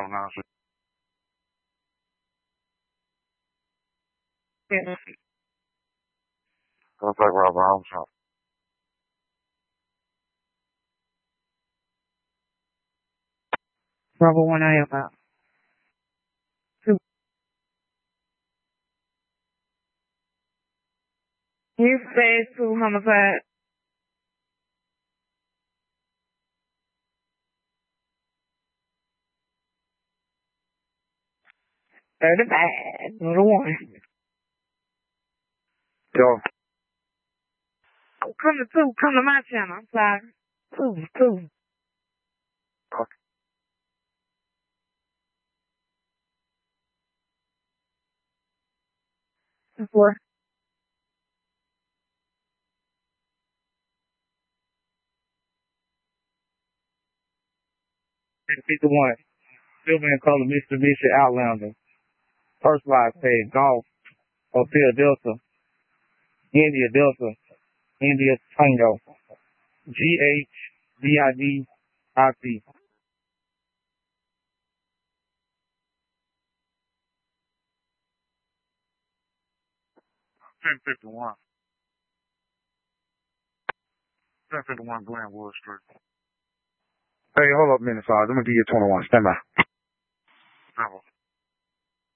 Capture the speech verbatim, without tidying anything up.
Bravo nine six. Yes. Contact Bravo Bravo Shop. Bravo one I have out. Two. You say two homicide. Thirty-five. Go to one. Yo. Come to two. Come to my channel. I'm sorry. Two. Two. Okay. Four. fifty-one. Silver and color Mitsubishi Outlander. Personalized page Golf. Hotel Delta. India Delta. India Tango. G H V I D I T. ten fifty-one. ten fifty-one Glenwood Street. Hey, hold up a minute, Sarge. I'm gonna give you twenty-one. Stand by.